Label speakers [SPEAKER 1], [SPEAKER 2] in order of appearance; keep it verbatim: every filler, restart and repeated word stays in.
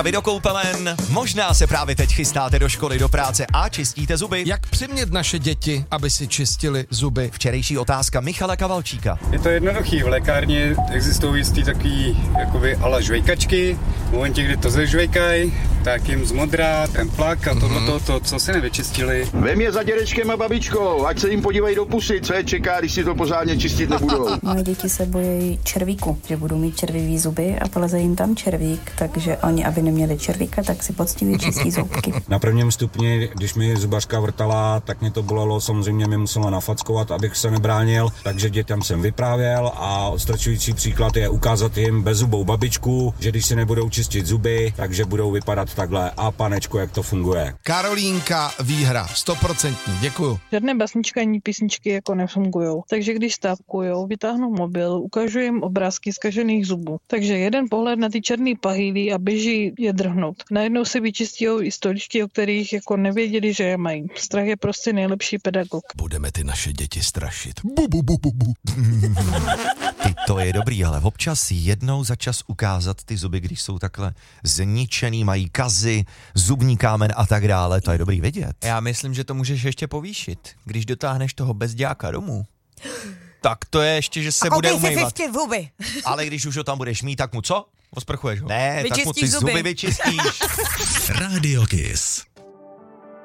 [SPEAKER 1] Vy do koupelen, možná se právě teď chystáte do školy, do práce a čistíte zuby.
[SPEAKER 2] Jak přimět naše děti, aby si čistili zuby?
[SPEAKER 1] Včerejší otázka Michala Kavalčíka.
[SPEAKER 3] Je to jednoduchý, v lékárně existují jistý takový jakoby ala žvejkačky, v momentě, kdy to zežvejkají, tak jim zmodrá ten plak a tohleto, to, co si nevyčistili.
[SPEAKER 4] Vem je za dědečkem a babičkou, ať se jim podívají do pusy, co je čeká, když si to pořádně čistit nebudou.
[SPEAKER 5] Moje děti se bojí červíku, že budou mít červivý zuby a poleze jim tam červík, takže oni, aby neměli červíka, tak si poctivě čistí zubky.
[SPEAKER 6] Na prvním stupni, když mi zubařka vrtala, tak mě to bolelo, samozřejmě mě musela nafackovat, abych se nebránil, takže dětem jsem vyprávěl a odstračující příklad je ukázat jim bezzubou babičku, že když si nebudou čistit zuby, takže budou vypadat takhle. A panečku, jak to funguje.
[SPEAKER 2] Karolínka, výhra, stoprocentní, děkuju.
[SPEAKER 7] Žádné basničky ani písničky jako nefungujou. Takže když stávkujou, vytáhnou mobil, ukážu jim obrázky zkažených zubů. Takže jeden pohled na ty černý pahýly a běží je drhnout. Najednou si vyčistí i stoličky, o kterých jako nevěděli, že je mají. Strach je prostě nejlepší pedagog.
[SPEAKER 2] Budeme ty naše děti strašit. Bu, bu, bu, bu, bu.
[SPEAKER 1] Ty, to je dobrý, ale občas jednou za čas ukázat ty zuby, když jsou takhle zničený, mají kazy, zubní kámen a tak dále, to je dobrý vidět.
[SPEAKER 8] Já myslím, že to můžeš ještě povýšit, když dotáhneš toho bezďáka domů. Tak to je ještě, že se
[SPEAKER 9] a
[SPEAKER 8] bude umývat.
[SPEAKER 9] si zuby.
[SPEAKER 1] Ale když už ho tam budeš mít, tak mu co?
[SPEAKER 8] Osprchuješ ho.
[SPEAKER 1] Ne,
[SPEAKER 9] Vyčistíš
[SPEAKER 1] tak mu ty
[SPEAKER 9] zuby.
[SPEAKER 1] zuby vyčistíš.
[SPEAKER 10] Radio Kiss.